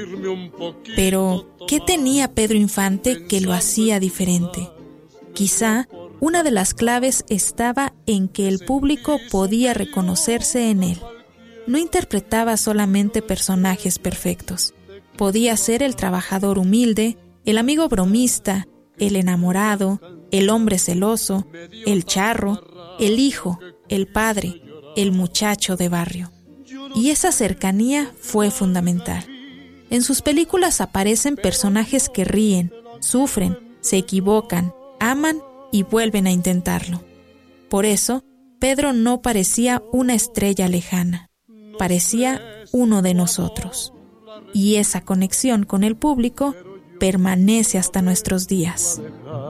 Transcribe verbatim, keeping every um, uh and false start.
Pero, ¿qué tenía Pedro Infante que lo hacía diferente? Quizá una de las claves estaba en que el público podía reconocerse en él. No interpretaba solamente personajes perfectos. Podía ser el trabajador humilde, el amigo bromista, el enamorado, el hombre celoso, el charro, el hijo, el padre, el muchacho de barrio. Y esa cercanía fue fundamental. En sus películas aparecen personajes que ríen, sufren, se equivocan, aman y vuelven a intentarlo. Por eso, Pedro no parecía una estrella lejana, parecía uno de nosotros. Y esa conexión con el público permanece hasta nuestros días.